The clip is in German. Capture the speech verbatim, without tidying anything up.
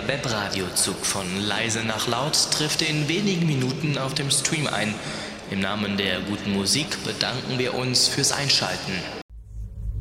der Webradiozug von leise nach laut trifft in wenigen Minuten auf dem Stream ein. Im Namen der guten Musik bedanken wir uns fürs Einschalten.